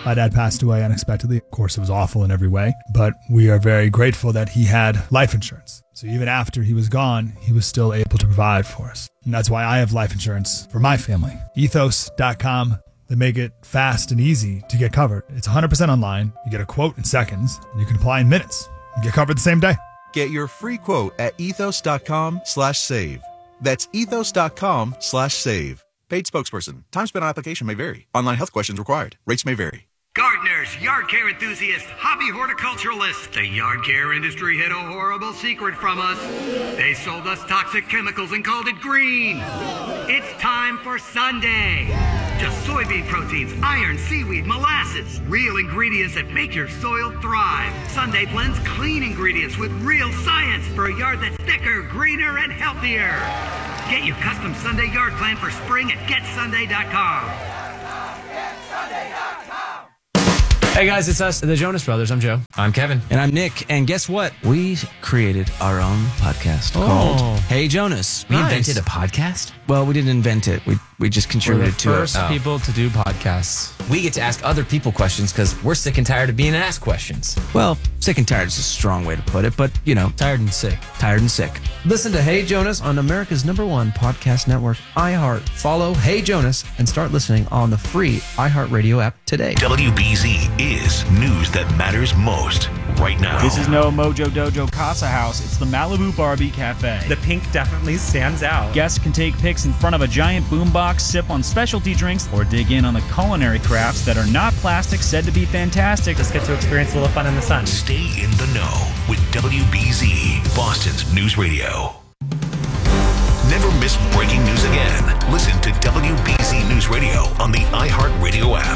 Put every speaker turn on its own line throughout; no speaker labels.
My dad passed away unexpectedly. Of course, it was awful in every way, but we are very grateful that he had life insurance. So even after he was gone, he was still able to provide for us. And that's why I have life insurance for my family. Ethos.com. They make it fast and easy to get covered. It's 100% online. You get a quote in seconds, and you can apply in minutes. You get covered the same day.
Get your free quote at ethos.com/save. That's ethos.com/save. Paid spokesperson. Time spent on application may vary. Online health questions required. Rates may vary.
Gardeners, yard care enthusiasts, hobby horticulturalists. The yard care industry hid a horrible secret from us. They sold us toxic chemicals and called it green. It's time for Sunday. Just soybean proteins, iron, seaweed, molasses. Real ingredients that make your soil thrive. Sunday blends clean ingredients with real science for a yard that's thicker, greener, and healthier. Get your custom Sunday yard plan for spring at GetSunday.com.
Hey guys, it's us, the Jonas Brothers. I'm Joe.
I'm Kevin.
And I'm Nick. And guess what? We created our own podcast called Hey Jonas.
We invented a podcast?
Well, we didn't invent it. We just contributed to it.
We're the first people to do podcasts.
We get to ask other people questions because we're sick and tired of being asked questions.
Well, sick and tired is a strong way to put it, but, you know.
Tired and sick.
Tired and sick.
Listen to Hey Jonas on America's #1 podcast network, iHeart. Follow Hey Jonas and start listening on the free iHeartRadio app today.
WBZ is news that matters most right now.
This is no Mojo Dojo Casa House. It's the Malibu Barbie Cafe.
The pink definitely stands out.
Guests can take pics in front of a giant boombox, sip on specialty drinks, or dig in on the culinary crafts that are not plastic, said to be fantastic.
Just get to experience a little fun in the sun.
Stay in the know with WBZ, Boston's news radio. Never miss breaking news again. Listen to WBZ News Radio on the iHeartRadio app.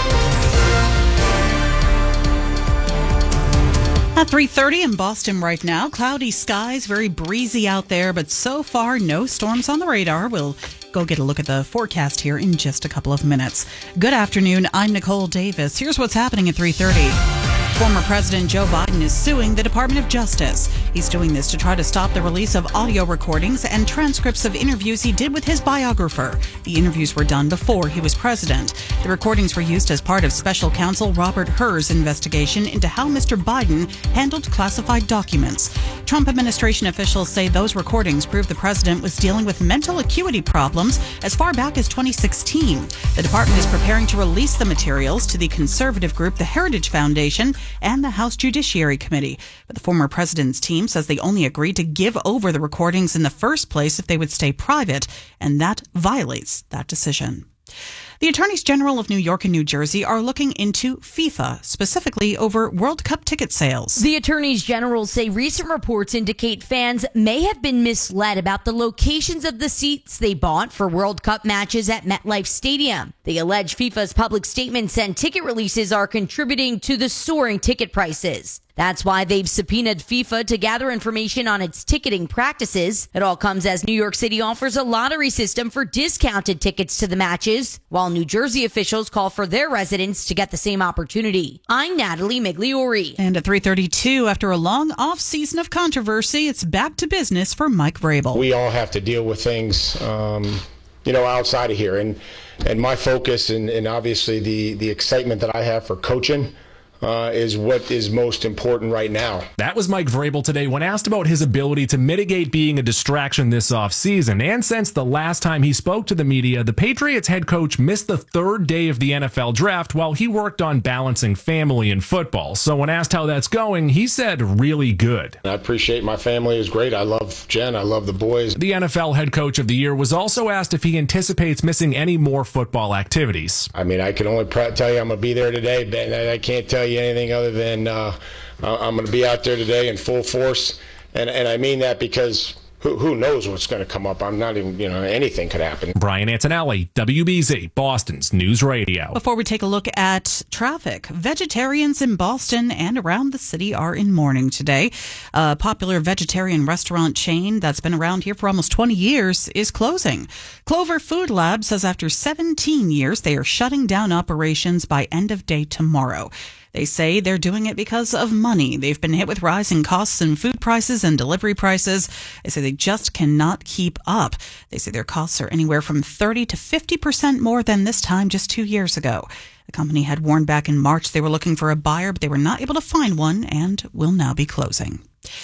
At 3:30 in Boston right now, cloudy skies, very breezy out there, but so far no storms on the radar. We'll go get a look at the forecast here in just a couple of minutes. Good afternoon, I'm Nicole Davis. Here's what's happening at 3:30. Former President Joe Biden is suing the Department of Justice. He's doing this to try to stop the release of audio recordings and transcripts of interviews he did with his biographer. The interviews were done before he was president. The recordings were used as part of special counsel Robert Hur's investigation into how Mr. Biden handled classified documents. Trump administration officials say those recordings prove the president was dealing with mental acuity problems as far back as 2016. The department is preparing to release the materials to the conservative group, the Heritage Foundation, and the House Judiciary Committee. But the former president's team says they only agreed to give over the recordings in the first place if they would stay private, and that violates that decision. The attorneys general of New York and New Jersey are looking into FIFA, specifically over World Cup ticket sales.
The attorneys general say recent reports indicate fans may have been misled about the locations of the seats they bought for World Cup matches at MetLife Stadium. They allege FIFA's public statements and ticket releases are contributing to the soaring ticket prices. That's why they've subpoenaed FIFA to gather information on its ticketing practices. It all comes as New York City offers a lottery system for discounted tickets to the matches, while New Jersey officials call for their residents to get the same opportunity. I'm Natalie Migliori.
And at 3:32, after a long off-season of controversy, it's back to business for Mike Vrabel.
We all have to deal with things, outside of here. And my focus and obviously the excitement that I have for coaching is what is most important right now.
That was Mike Vrabel today when asked about his ability to mitigate being a distraction this offseason. And since the last time he spoke to the media, the Patriots head coach missed the third day of the NFL draft while he worked on balancing family and football. So when asked how that's going, he said really good.
I appreciate my family. It's great. I love Jen. I love the boys.
The NFL head coach of the year was also asked if he anticipates missing any more football activities.
I mean, I can only tell you I'm going to be there today, but I can't tell you anything other than I'm going to be out there today in full force, and I mean that because who knows what's going to come up. I'm not even, anything could happen.
Brian Antonelli, WBZ, Boston's News Radio.
Before we take a look at traffic, vegetarians in Boston and around the city are in mourning today. A popular vegetarian restaurant chain that's been around here for almost 20 years is closing. Clover Food Lab says after 17 years, they are shutting down operations by end of day tomorrow. They say they're doing it because of money. They've been hit with rising costs in food prices and delivery prices. They say they just cannot keep up. They say their costs are anywhere from 30 to 50% more than this time just 2 years ago. The company had warned back in March they were looking for a buyer, but they were not able to find one and will now be closing.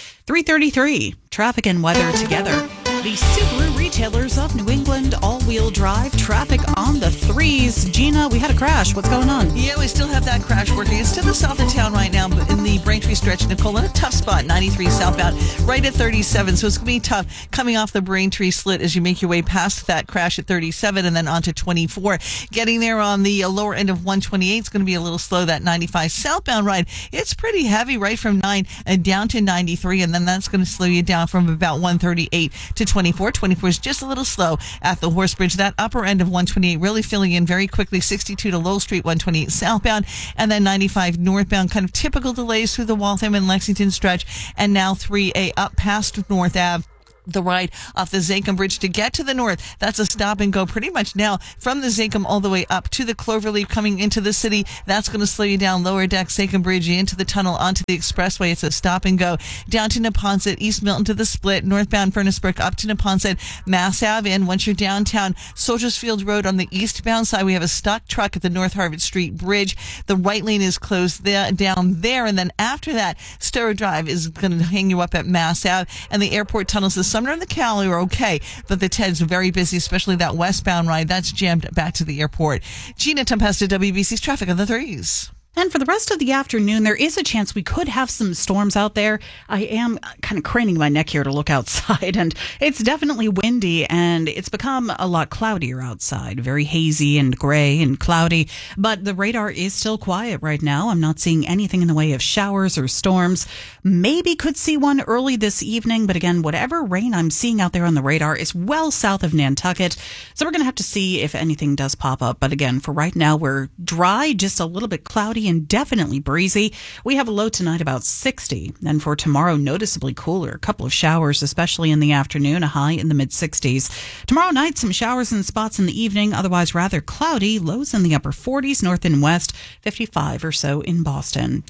3:33, traffic and weather together. The Subaru retailers of New England, all-wheel drive, traffic on the threes. Gina, we had a crash. What's going on?
Yeah, we still have that crash working. It's to the south of town right now, but in the Braintree stretch, Nicole, in a tough spot, 93 southbound, right at 37. So it's going to be tough coming off the Braintree slit as you make your way past that crash at 37 and then onto 24. Getting there on the lower end of 128 is going to be a little slow. That 95 southbound ride, it's pretty heavy right from 9 and down to 93, and then that's going to slow you down from about 138 to 24. 24 is just a little slow at the Horse Bridge. That upper end of 128 really filling in very quickly. 62 to Lowell Street, 128 southbound, and then 95 northbound. Kind of typical delays through the Waltham and Lexington stretch, and now 3A up past North Ave. The ride off the Zakim Bridge to get to the north. That's a stop and go pretty much now from the Zakim all the way up to the Cloverleaf coming into the city. That's going to slow you down. Lower deck, Zakim Bridge, into the tunnel, onto the expressway. It's a stop and go. Down to Neponset, East Milton to the split, northbound Furnace Brook up to Neponset, Mass Ave in. Once you're downtown, Soldiers Field Road on the eastbound side, we have a stock truck at the North Harvard Street Bridge. The right lane is closed there, down there. And then after that, Stowe Drive is going to hang you up at Mass Ave. And the airport tunnels, the Sumner and the Cali are okay, but the TED's very busy, especially that westbound ride. That's jammed back to the airport. Gina Tempesta, WBC's traffic on the threes.
And for the rest of the afternoon, there is a chance we could have some storms out there. I am kind of craning my neck here to look outside, and it's definitely windy, and it's become a lot cloudier outside. Very hazy and gray and cloudy, but the radar is still quiet right now. I'm not seeing anything in the way of showers or storms. Maybe could see one early this evening, but again, whatever rain I'm seeing out there on the radar is well south of Nantucket, so we're going to have to see if anything does pop up. But again, for right now, we're dry, just a little bit cloudy, and definitely breezy. We have a low tonight about 60. And for tomorrow, noticeably cooler. A couple of showers, especially in the afternoon, a high in the mid-60s. Tomorrow night, some showers in spots in the evening, otherwise rather cloudy. Lows in the upper 40s, north and west, 55 or so in Boston.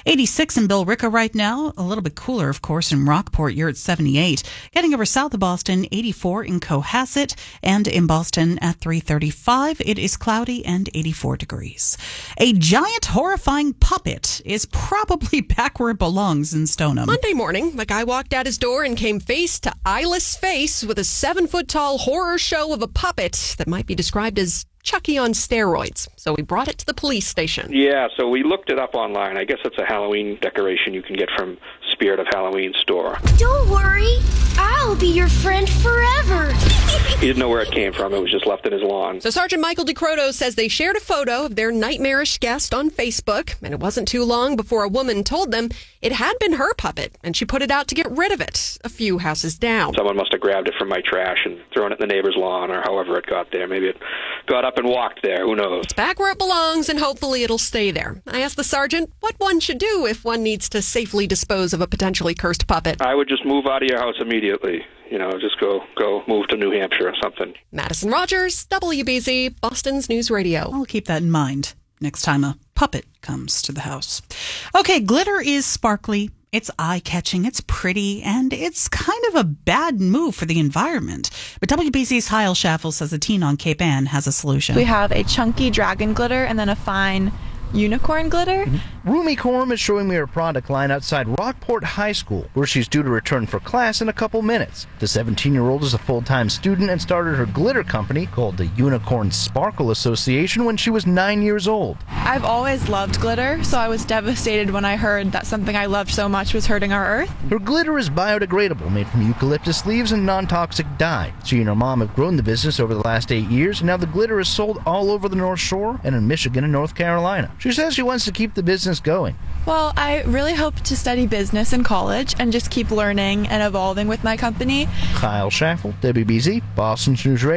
86 in Billerica right now. A little bit cooler, of course, in Rockport. You're at 78. Getting over south of Boston, 84 in Cohasset. And in Boston at 335, it is cloudy and 84 degrees. A giant horrifying puppet is probably back where it belongs in Stoneham.
Monday morning, a guy walked out his door and came face to eyeless face with a 7-foot-tall horror show of a puppet that might be described as Chucky on steroids. So we brought it to the police station.
Yeah, so we looked it up online. I guess it's a Halloween decoration you can get from Spirit of Halloween store.
Don't worry, I'll be your friend forever.
He didn't know where it came from. It was just left in his lawn.
So Sergeant Michael DeCroto says they shared a photo of their nightmarish guest on Facebook, and it wasn't too long before a woman told them it had been her puppet, and she put it out to get rid of it a few houses down.
Someone must have grabbed it from my trash and thrown it in the neighbor's lawn, or however it got there. Maybe it got up and walked there. Who knows?
It's back where it belongs, and hopefully it'll stay there. I asked the sergeant what one should do if one needs to safely dispose of a potentially cursed puppet.
I would just move out of your house immediately. You know, just go move to New Hampshire or something.
Madison Rogers, WBZ, Boston's News Radio.
I'll keep that in mind next time a puppet comes to the house. Okay, glitter is sparkly. It's eye-catching, it's pretty, and it's kind of a bad move for the environment. But WBC's Heil Schaffel says a teen on Cape Ann has a solution.
We have a chunky dragon glitter and then a fine unicorn glitter.
Rumi Corum is showing me her product line outside Rockport High School, where she's due to return for class in a couple minutes. The 17-year-old is a full-time student and started her glitter company called the Unicorn Sparkle Association when she was 9 years old.
I've always loved glitter, so I was devastated when I heard that something I loved so much was hurting our earth.
Her glitter is biodegradable, made from eucalyptus leaves and non-toxic dye. She and her mom have grown the business over the last 8 years, and now the glitter is sold all over the North Shore and in Michigan and North Carolina. She says she wants to keep the business going.
Well, I really hope to study business in college and just keep learning and evolving with my company.
Kyle Schaffel, WBZ, Boston News Radio.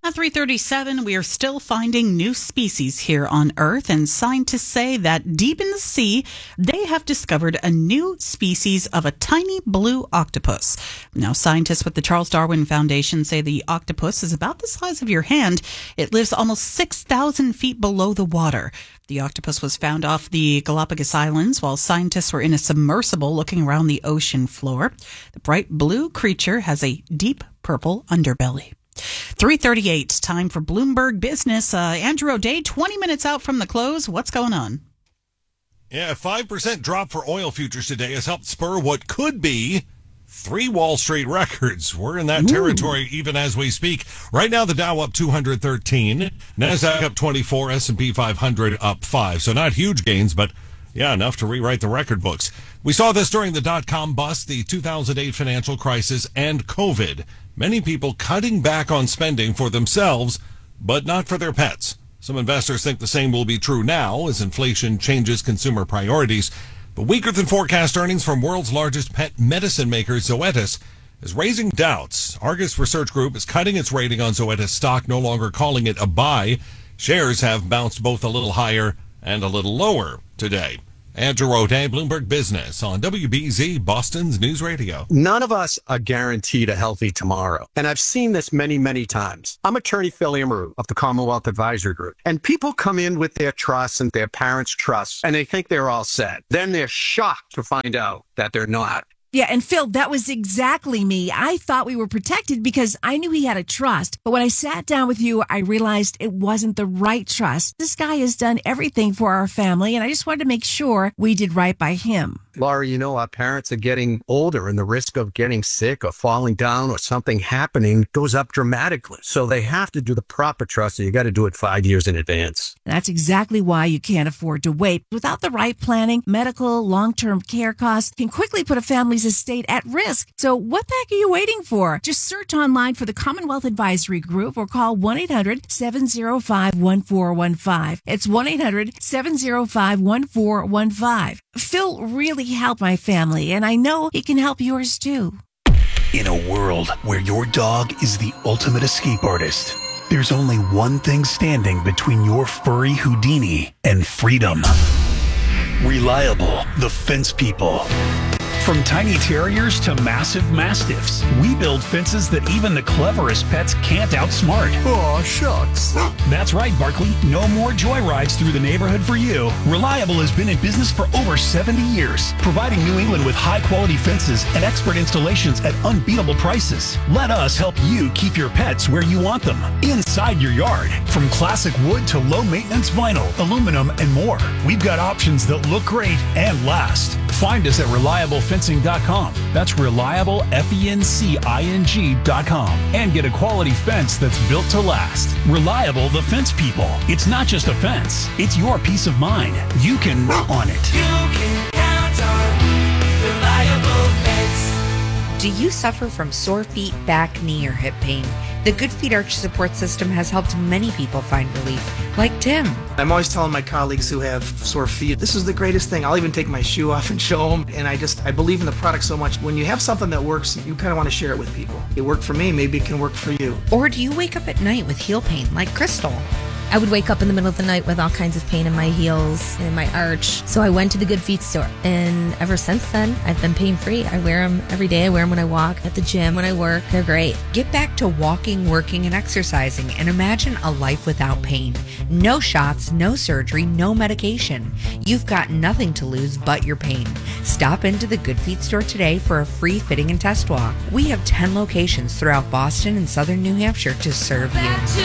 At 3:37, we are still finding new species here on Earth, and scientists say that deep in the sea, they have discovered a new species of a tiny blue octopus. Now, scientists with the Charles Darwin Foundation say the octopus is about the size of your hand. It lives almost 6,000 feet below the water. The octopus was found off the Galapagos Islands while scientists were in a submersible looking around the ocean floor. The bright blue creature has a deep purple underbelly. 3:38, time for Bloomberg Business. Andrew O'Day, 20 minutes out from the close. What's going on?
Yeah, a 5% drop for oil futures today has helped spur what could be 3 Wall Street records. We're in that territory even as we speak. Right now, the Dow up 213, NASDAQ up 24, S&P 500 up 5. So not huge gains, but yeah, enough to rewrite the record books. We saw this during the dot-com bust, the 2008 financial crisis, and COVID. Many people cutting back on spending for themselves, but not for their pets. Some investors think the same will be true now as inflation changes consumer priorities. But weaker than forecast earnings from world's largest pet medicine maker, Zoetis, is raising doubts. Argus Research Group is cutting its rating on Zoetis stock, no longer calling it a buy. Shares have bounced both a little higher and a little lower today. Andrew O'Day, Bloomberg Business on WBZ, Boston's News Radio.
None of us are guaranteed a healthy tomorrow. And I've seen this many, many times. I'm attorney Phil Amaru of the Commonwealth Advisory Group. And people come in with their trust and their parents' trust, and they think they're all set. Then they're shocked to find out that they're not.
Yeah, and Phil, that was exactly me. I thought we were protected because I knew he had a trust. But when I sat down with you, I realized it wasn't the right trust. This guy has done everything for our family, and I just wanted to make sure we did right by him.
Laura, you know, our parents are getting older and the risk of getting sick or falling down or something happening goes up dramatically. So they have to do the proper trust, and you got to do it 5 years in advance.
That's exactly why you can't afford to wait. Without the right planning, medical, long-term care costs can quickly put a family's estate at risk. So what the heck are you waiting for? Just search online for the Commonwealth Advisory Group or call 1-800-705-1415. It's 1-800-705-1415. Phil really helped my family, and I know he can help yours too.
In a world where your dog is the ultimate escape artist, there's only one thing standing between your furry Houdini and freedom. Reliable, the fence people. From tiny terriers to massive mastiffs, we build fences that even the cleverest pets can't outsmart. Aw, shucks. That's right, Barkley. No more joyrides through the neighborhood for you. Reliable has been in business for over 70 years, providing New England with high-quality fences and expert installations at unbeatable prices. Let us help you keep your pets where you want them, inside your yard. From classic wood to low-maintenance vinyl, aluminum, and more. We've got options that look great and last. Find us at ReliableFencing.com. That's ReliableFencing.com. And get a quality fence that's built to last. Reliable, the fence people. It's not just a fence. It's your peace of mind. You can on it.
You can count on Reliable Fence.
Do you suffer from sore feet, back, knee, or hip pain? The Good Feet Arch Support System has helped many people find relief, like Tim.
I'm always telling my colleagues who have sore feet, this is the greatest thing. I'll even take my shoe off and show them. And I believe in the product so much. When you have something that works, you kind of want to share it with people. It worked for me, maybe it can work for you.
Or do you wake up at night with heel pain, like Crystal?
I would wake up in the middle of the night with all kinds of pain in my heels and in my arch. So I went to the Good Feet store. And ever since then, I've been pain-free. I wear them every day. I wear them when I walk, at the gym, when I work. They're great.
Get back to walking, working, and exercising, and imagine a life without pain. No shots, no surgery, no medication. You've got nothing to lose but your pain. Stop into the Good Feet store today for a free fitting and test walk. We have 10 locations throughout Boston and southern New Hampshire to serve you.